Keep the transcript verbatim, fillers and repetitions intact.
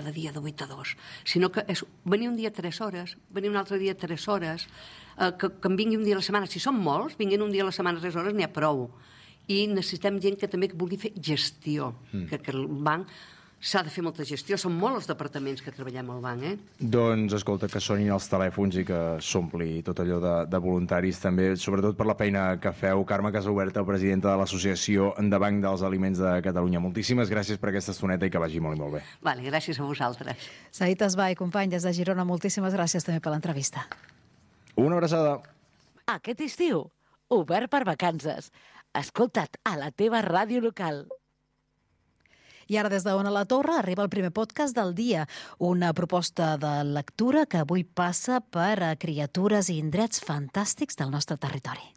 cada dia de vuit a dos, sinó que és venir un dia tres hores, venir un altre dia tres hores, eh, que, que en vingui un dia a la setmana. Si són molts, vinguin un dia a la setmana tres hores, n'hi ha prou. I necessitem gent que també vulgui fer gestió, mm. que, que el banc s'ha de fer molta gestió. Són molts els departaments que treballem al banc, eh? Doncs, escolta, que sonin els telèfons i que s'ompli tot allò de, de voluntaris, també, sobretot per la feina que feu. Carme Casahuerta, presidenta de l'Associació de Banc dels Aliments de Catalunya. Moltíssimes gràcies per aquesta estoneta i que vagi molt i molt bé. Vale, gràcies a vosaltres. Saïd Esbai, company des de Girona, moltíssimes gràcies també per l'entrevista. Una abraçada. Aquest estiu, obert per vacances. Escolta't a la teva ràdio local. I ara des d'Ona la Torre arriba el primer podcast del dia, una proposta de lectura que avui passa per a criatures i indrets fantàstics del nostre territori.